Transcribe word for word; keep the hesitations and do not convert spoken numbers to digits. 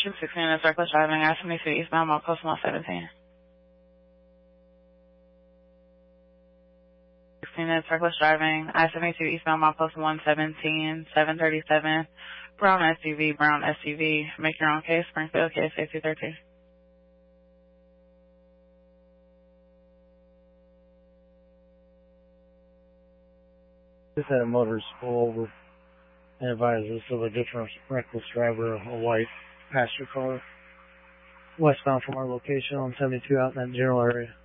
sixteen minutes reckless driving, I seventy-two eastbound, mile post one seventeen. sixteen minutes reckless driving, I seventy-two eastbound, mile post one seventeen, seven thirty-seven, brown S U V, brown S U V. Make your own case, Springfield, K S A two thirteen. Just had a motorist pull over and advised us of a different reckless driver, a white passenger car, westbound from our location on seventy-two out in that general area.